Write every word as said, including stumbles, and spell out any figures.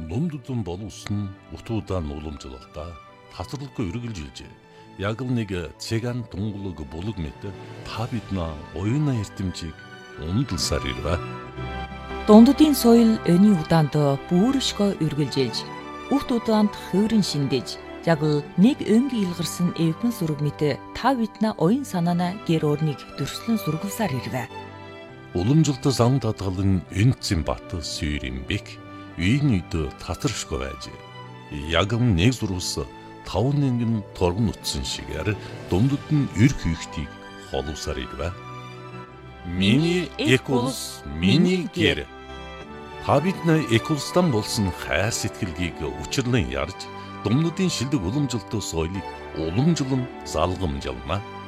Ном дутун боловсон утуудан уламжлалтаа тасралгүй үргэлжилжээ. Яг л нэг цэган тунгалаг булаг мэт та биднээ оюуна эрдэмжийг ундалсаар ирвэ. Дунддын соёл өний удаанд бүршгөө үргэлжилж, үхт удаанд хувирын шиндэж, яг л нэг өнгийн илгарсан эвгэн сүрэг мэт та биднээ оюун санаана гэр орныг дөрслөн сургалсаар ирвэ. Уламжлалт зам татгалан энцэн бат сүйрэмбек үйн үйд татаршгүй байж. Яг нэг зурвас таван нэнгэн торгон утсан шигээр дундад нь эр хийхтийг холовсаар ирвэ. Миний эколс, миний гэр. Та биднээ эколстан болсон хайр сэтгэлгийг учирлан ярьж, дундадын шилдэг уламжлалт соёлыг уламжлан залгамжлана.